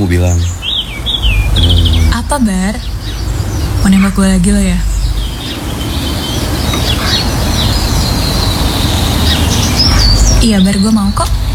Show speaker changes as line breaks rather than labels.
gue bilang.
Apa, Bar? Mau nembak gue lagi lo ya? Iya, Bar, gue mau kok.